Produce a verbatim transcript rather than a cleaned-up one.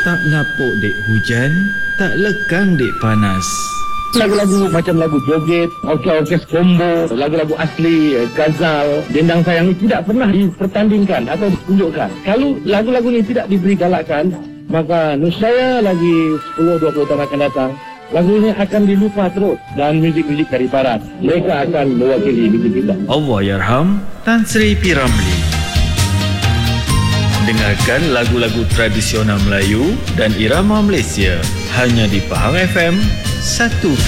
Tak lapuk dek hujan, tak lekang dek panas. Lagu-lagu macam lagu joget, orkes-orkes combo, lagu-lagu asli, Ghazal, Dendang Sayang ini tidak pernah dipertandingkan atau ditunjukkan. Kalau lagu-lagu ini tidak diberi galakan, maka nescaya lagi sepuluh dua puluh tahun akan datang, lagu ini akan dilupa terus dan muzik-muzik dari barat. Mereka akan mewakili muzik kita. Allahyarham Tan Sri P. Ramlee. Dengarkan lagu-lagu tradisional Melayu dan irama Malaysia hanya di Pahang F M satu